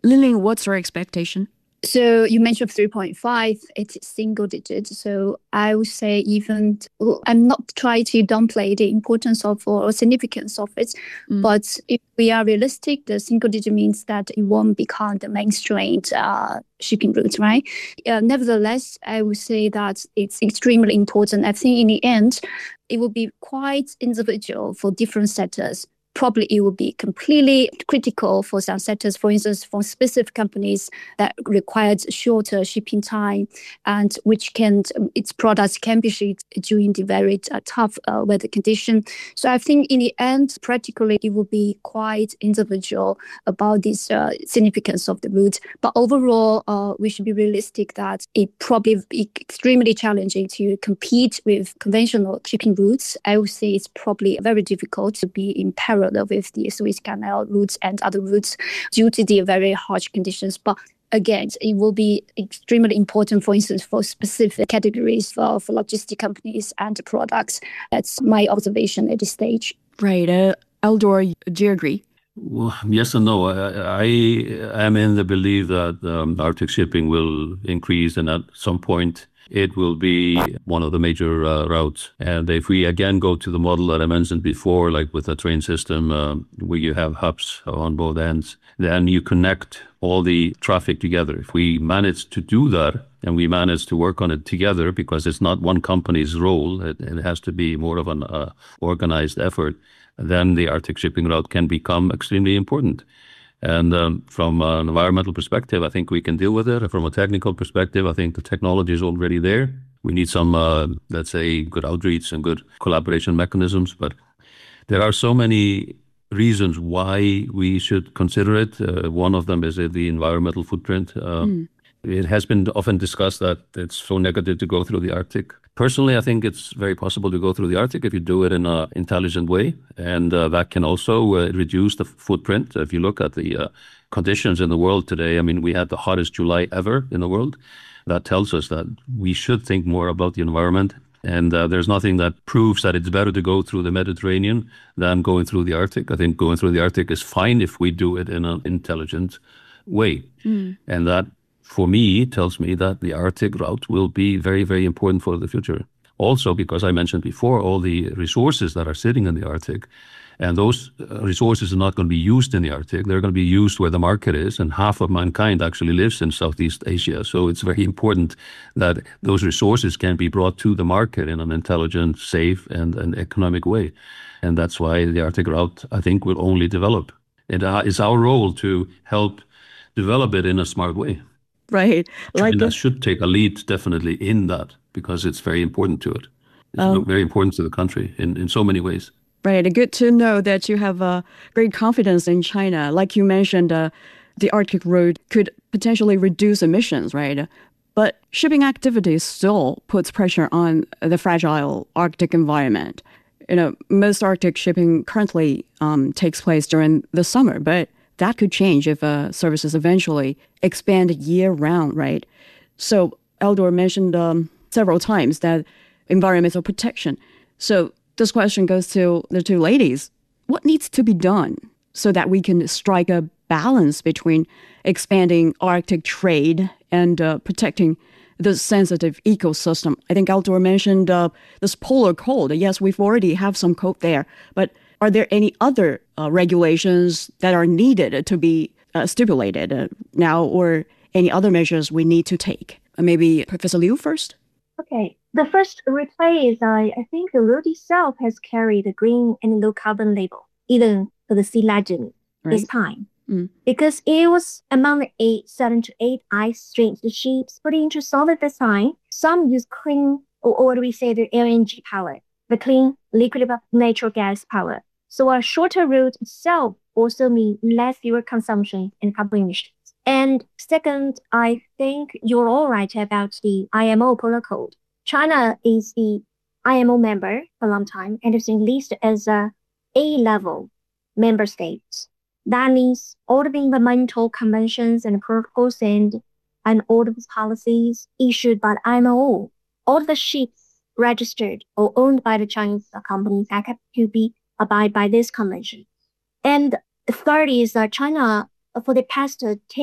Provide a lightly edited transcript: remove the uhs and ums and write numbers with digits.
Lillian, what's your expectation? So you mentioned 3.5, it's single digit. So I would say I'm not trying to downplay the importance of or significance of it. But if we are realistic, the single digit means that it won't become the mainstream shipping route, right? Nevertheless, I would say that it's extremely important. I think in the end, it will be quite individual for different sectors. Probably it will be completely critical for some sectors, for instance, for specific companies that requires shorter shipping time and its products can be shipped during the very tough weather condition. So I think in the end, practically it will be quite individual about this significance of the route. But overall, we should be realistic that it probably be extremely challenging to compete with conventional shipping routes. I would say it's probably very difficult to be in parallel with the Suez Canal routes and other routes due to the very harsh conditions. But again, it will be extremely important, for instance, for specific categories for logistic companies and products. That's my observation at this stage. Right. Eldor, do you agree? Well, yes and no. I am in the belief that Arctic shipping will increase, and at some point it will be one of the major routes. And if we again go to the model that I mentioned before, like with a train system where you have hubs on both ends, then you connect all the traffic together. If we manage to do that and we manage to work on it together, because it's not one company's role, it has to be more of an organized effort, then the Arctic shipping route can become extremely important. And from an environmental perspective, I think we can deal with it. From a technical perspective, I think the technology is already there. We need some, let's say, good outreach and good collaboration mechanisms. But there are so many reasons why we should consider it. One of them is the environmental footprint. It has been often discussed that it's so negative to go through the Arctic. Personally, I think it's very possible to go through the Arctic if you do it in an intelligent way. And that can also reduce the footprint. If you look at the conditions in the world today, I mean, we had the hottest July ever in the world. That tells us that we should think more about the environment. And there's nothing that proves that it's better to go through the Mediterranean than going through the Arctic. I think going through the Arctic is fine if we do it in an intelligent way. And that, for me, tells me that the Arctic route will be very, very important for the future. Also, because I mentioned before, all the resources that are sitting in the Arctic, and those resources are not going to be used in the Arctic. They're going to be used where the market is, and half of mankind actually lives in Southeast Asia. So it's very important that those resources can be brought to the market in an intelligent, safe, and an economic way. And that's why the Arctic route, I think, will only develop. It's our role to help develop it in a smart way. Right. China should take a lead definitely in that, because it's very important to it. It's very important to the country in so many ways. Right. Good to know that you have great confidence in China. Like you mentioned, the Arctic route could potentially reduce emissions, right? But shipping activity still puts pressure on the fragile Arctic environment. Most Arctic shipping currently takes place during the summer, but that could change if services eventually expand year-round, right? So Eldor mentioned several times that environmental protection. So this question goes to the two ladies. What needs to be done so that we can strike a balance between expanding Arctic trade and protecting the sensitive ecosystem? I think Eldor mentioned this polar cold. Yes, we've already have some cold there, but are there any other regulations that are needed to be stipulated now, or any other measures we need to take? Maybe Professor Liu first? Okay. The first reply is I think the road itself has carried a green and low carbon label, even for the sea legend this time. Because it was among the 7 to 8 ice streams, the ships put into solid design. Some use clean, or what we say, the LNG power, the clean liquid natural gas power. So a shorter route itself also means less fuel consumption and carbon emissions. And second, I think you're all right about the IMO Polar Code. China is the IMO member for a long time and is listed as a A-level member state. That means all of the environmental conventions and protocols and all of the policies issued by the IMO, all the ships registered or owned by the Chinese companies have to be abide by this convention. And the third is that China, for the past 10